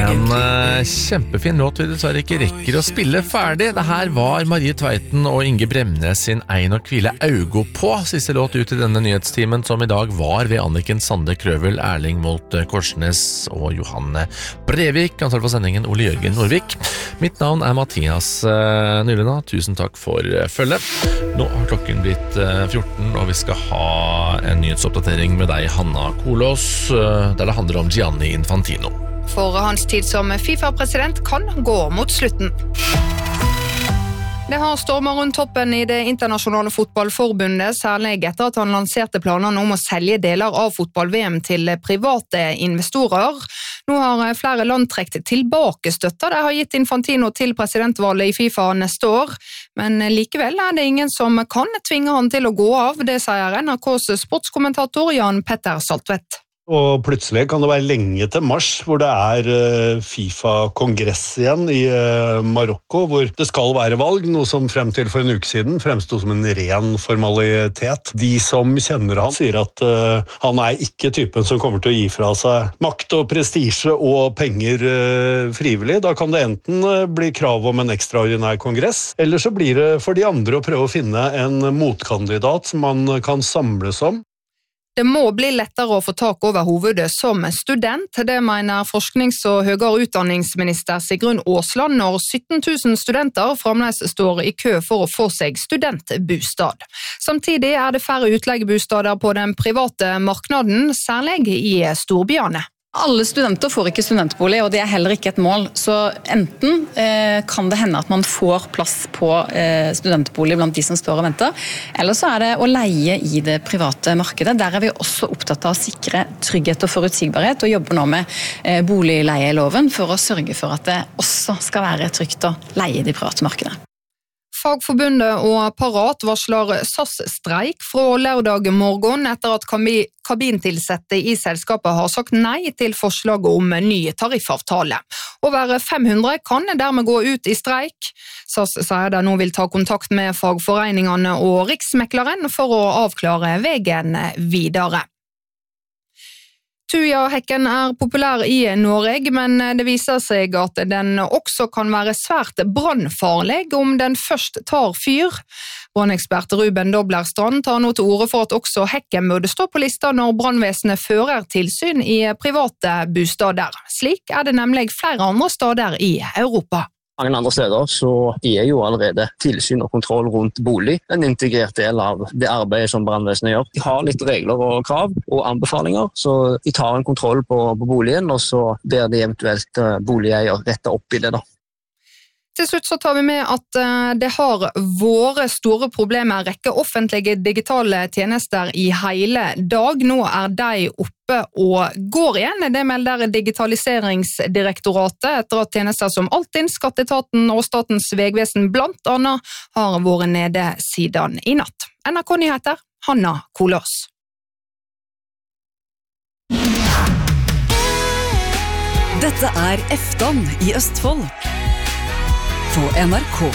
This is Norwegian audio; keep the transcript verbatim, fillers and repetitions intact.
En uh, kjempefin låt vi dessverre ikke rekker å spille ferdig. Det her var Marie Tveiten og Inge Bremnes sin Ein og hvile augo på. Siste låt ut i denne nyhetstimen som i dag var ved Anniken Sande Krøvel, Erling Molt Korsnes og Johanne Brevik. Ansvar for sendingen Ole Jørgen Norvik. Mitt navn er Mathias uh, Nylunda. Tusen takk for uh, følge. Nå har klokken blitt uh, fjorten, og vi skal ha en nyhetsoppdatering med deg, Hanna Kolås, uh, der det handler om Gianni Infantino. For hans tid som FIFA-president kan gå mot slutten. Det har stormer rundt toppen i det internasjonale fotballforbundet, særlig etter at han lanserte planene om å selge deler av fotball-V M til private investorer. Nå har flere land trekt tilbake støtta det har gitt Infantino til presidentvalget i FIFA neste år, men likevel er det ingen som kan tvinge han til å gå av, det sier N R K's sportskommentator Jan Petter Saltvedt. Og plutselig kan det være lenge til mars, hvor det er FIFA-kongress igjen i Marokko, hvor det skal være valg, noe som frem til for en uke siden fremstod som en ren formalitet. De som kjenner han sier at uh, han er ikke typen som kommer til å gi fra seg makt og prestisje og penger uh, frivillig. Da kan det enten uh, bli krav om en ekstraordinær kongress, eller så blir det for de andre å prøve å finne en motkandidat som man kan samles om. Det må bli lettere å få tak over hovedet som student, det mener forsknings- og høyere utdanningsminister Sigrun Aasland når sytten tusen studenter fremdeles står i kø for å få seg studentbostad. Samtidig er det færre utleiebostader på den private marknaden, særlig i storbyene. Alle studenter får ikke studentbolig, og det er heller ikke et mål. Så enten eh, kan det hende at man får plass på eh, studentbolig blant de som står og venter, eller så er det å leie i det private markedet. Der er vi også opptatt av å sikre trygghet og forutsigbarhet, og jobber nå med eh, boligleieloven for å sørge for at det også skal være trygt å leie i det private markedet. Fagforbundet og Parat varsler S A S-streik fra lørdag morgen etter at kabintilsette i selskapet har sagt nei til forslaget om ny tariffavtale. Over fem hundre kan dermed gå ut i streik. S A S sier de nå vil ta kontakt med fagforeningene og Riksmekleren for å avklare veien videre. Tujahekken er populær i Norge, men det viser seg at den også kan være svært brannfarlig om den først tar fyr. Brannekspert Ruben Doblerstrand tar nå til orde for at også hekken burde stå på lista når brannvesenet fører tilsyn i private bostader. Slik er det nemlig flere andre steder i Europa. Mange andre steder så er jo allerede tilsyn og kontroll rundt bolig en integrert del av det arbeidet som brannvesenet gjør. De har litt regler og krav og anbefalinger, så de tar en kontroll på, på boligen, og så ber de eventuelt boligeier rette opp i det da. Til slutt så tar vi med at det har vært store problemer å rekke offentlige digitale tjenester i hele dag. Nå er de oppe og går igjen. Det melder Digitaliseringsdirektoratet etter at tjenester som Altinn, Skatteetaten og Statens vegvesen blant annet har vært nede siden i natt. N R K Nyheter, Hanna Kolås. Dette er Eftan i Østfold på N R K.